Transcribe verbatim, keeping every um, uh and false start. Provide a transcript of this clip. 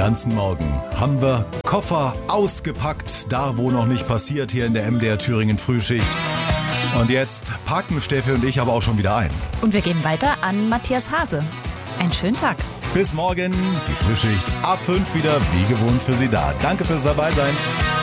ganzen Morgen haben wir Koffer ausgepackt, da wo noch nicht passiert, hier in der M D R Thüringen Frühschicht. Und jetzt packen Steffi und ich aber auch schon wieder ein. Und wir geben weiter an Matthias Hase. Einen schönen Tag. Bis morgen, die Frühschicht ab fünf wieder wie gewohnt für Sie da. Danke fürs Dabeisein.